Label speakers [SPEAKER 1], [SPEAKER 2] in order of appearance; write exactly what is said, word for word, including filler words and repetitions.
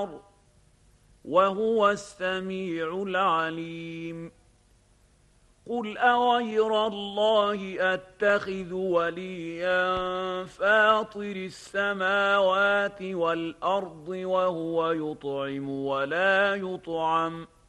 [SPEAKER 1] وهو السميع العليم قل أغير الله أتخذ وليا فاطر السماوات والأرض وهو يطعم ولا يطعم